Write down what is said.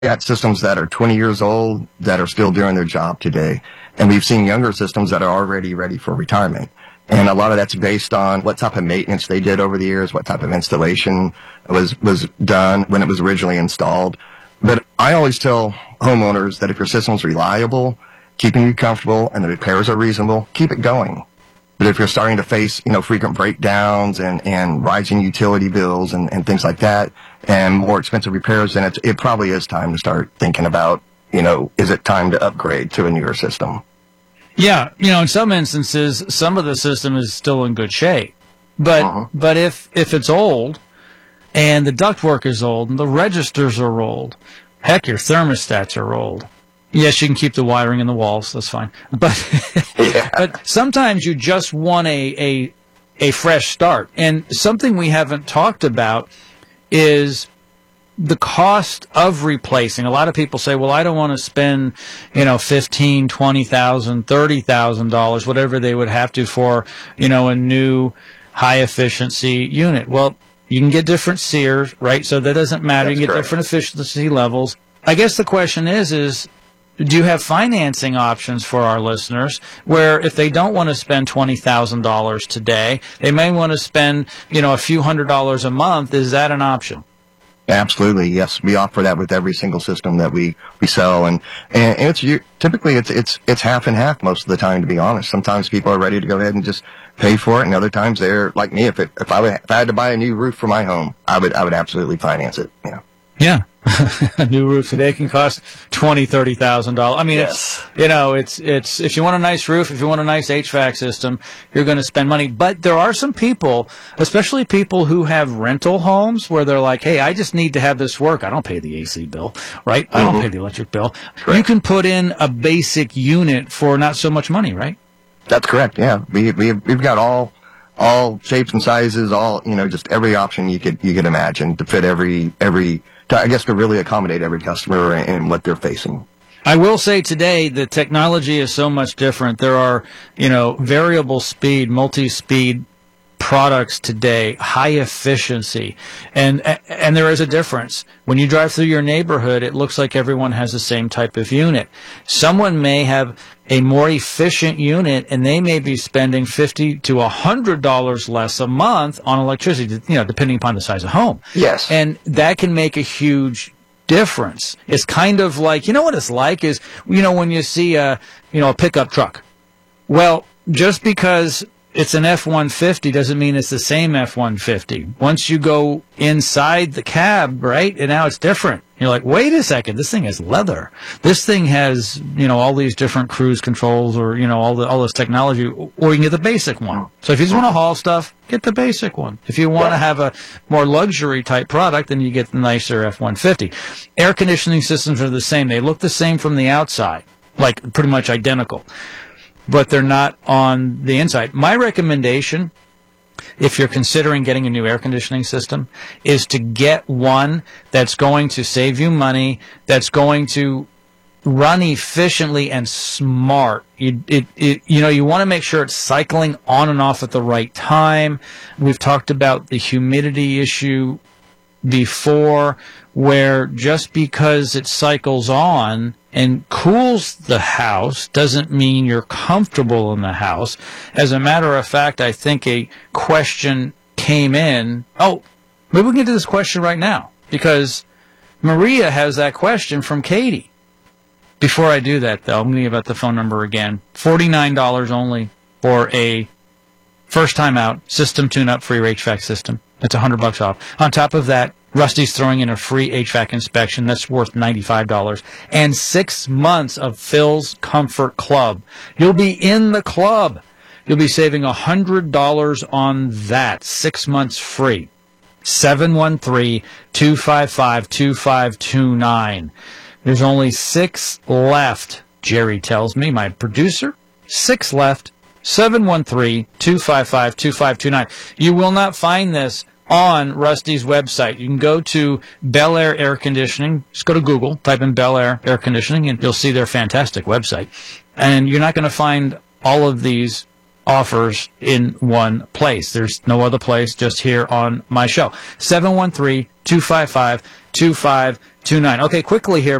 got systems that are 20 years old that are still doing their job today. And we've seen younger systems that are already ready for retirement. And a lot of that's based on what type of maintenance they did over the years, what type of installation was done when it was originally installed. But I always tell homeowners that if your system's reliable, keeping you comfortable, and the repairs are reasonable, keep it going. But if you're starting to face, frequent breakdowns and rising utility bills and things like that, and more expensive repairs, then it probably is time to start thinking about, is it time to upgrade to a newer system? Yeah, in some instances, some of the system is still in good shape. But if it's old, and the ductwork is old, and the registers are old, heck, your thermostats are old. Yes, you can keep the wiring in the walls. That's fine. But but sometimes you just want a fresh start. And something we haven't talked about is the cost of replacing. A lot of people say, well, I don't want to spend, $15,000, $20,000, $30,000, whatever they would have to for, a new high efficiency unit. Well, you can get different SEERs, right? So that doesn't matter. That's you can get correct. different efficiency levels. I guess the question is do you have financing options for our listeners where if they don't want to spend $20,000 today, they may want to spend, a few $100s a month? Is that an option? Absolutely, yes. We offer that with every single system that we sell, and typically it's half and half most of the time. To be honest, sometimes people are ready to go ahead and just pay for it, and other times they're like me. If I had to buy a new roof for my home, I would absolutely finance it. Yeah. A new roof today can cost $20,000, $30,000. I mean, yes. it's if you want a nice roof, if you want a nice HVAC system, you're going to spend money. But there are some people, especially people who have rental homes, where they're like, hey, I just need to have this work. I don't pay the AC bill, right? I don't pay the electric bill. Correct. You can put in a basic unit for not so much money, right? That's correct. Yeah, we've got all shapes and sizes, just every option you could imagine to fit every to really accommodate every customer and what they're facing. I will say today the technology is so much different. There are, variable speed, multi-speed products today, high efficiency, and there is a difference. When you drive through your neighborhood, it looks like everyone has the same type of unit. Someone may have a more efficient unit, and they may be spending $50 to $100 less a month on electricity, depending upon the size of home. Yes. And that can make a huge difference. It's kind of like, what it's like is, when you see a pickup truck. Well, just because it's an F-150 doesn't mean it's the same F-150. Once you go inside the cab, right, and now it's different. You're like, wait a second, this thing has leather. This thing has, all these different cruise controls or, all this technology, or you can get the basic one. So if you just want to haul stuff, get the basic one. If you want to have a more luxury type product, then you get the nicer F-150. Air conditioning systems are the same. They look the same from the outside, like pretty much identical, but they're not on the inside. My recommendation, if you're considering getting a new air conditioning system, is to get one that's going to save you money, that's going to run efficiently and smart. You want to make sure it's cycling on and off at the right time. We've talked about the humidity issue before, where just because it cycles on and cools the house doesn't mean you're comfortable in the house. As a matter of fact, I think a question came in. Oh, maybe we can get to this question right now, because Maria has that question from Katie. Before I do that, though, I'm going to give out the phone number again. $49 only for a first-time out system tune-up for your HVAC system. That's $100 off. On top of that, Rusty's throwing in a free HVAC inspection that's worth $95 and 6 months of Phil's Comfort Club. You'll be in the club. You'll be saving $100 on that. 6 months free. 713-255-2529. There's only 6 left, Jerry tells me, my producer. 6 left. 713-255-2529. You will not find this on Rusty's website. You can go to Bel Air Air Conditioning. Just go to Google, type in Bel Air Air Conditioning, and you'll see their fantastic website. And you're not going to find all of these offers in one place. There's no other place, just here on my show. 713-255-2529. Okay, quickly here.